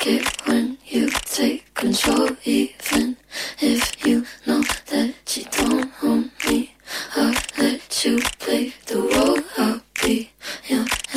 it when you take control, even if you know that you don't own me. I'll let you